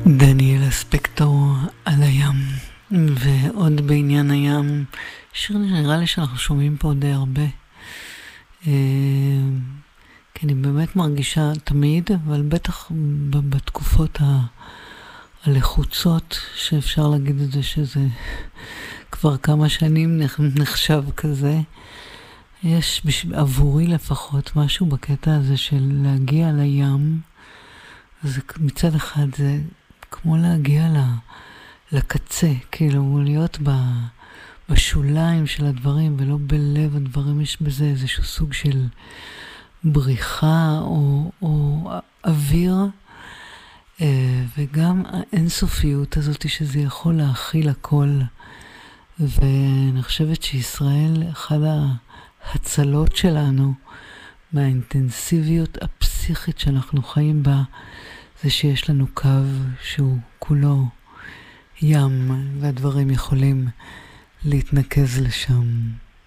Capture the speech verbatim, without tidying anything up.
דניאלה ספקטור על הים. ועוד בעניין הים, שיר נראה לי שאנחנו שומעים פה די הרבה, כי אני באמת מרגישה תמיד, אבל בטח בתקופות הלחוצות שאפשר להגיד את זה, שזה כבר כמה שנים נחשב כזה, יש עבורי לפחות משהו בקטע הזה של להגיע לים. זה מצד אחד זה כמו להגיע לקצה, כאילו להיות בשוליים של הדברים ולא בלב הדברים. יש בזה איזשהו סוג של בריחה או, או אוויר, וגם האינסופיות הזאת שזה יכול להכיל הכל. ואני חושבת שישראל, אחד ההצלות שלנו מהאינטנסיביות הפסיכית שאנחנו חיים בה, זה שיש לנו קו שהוא כולו ים, והדברים יכולים להתנקז לשם.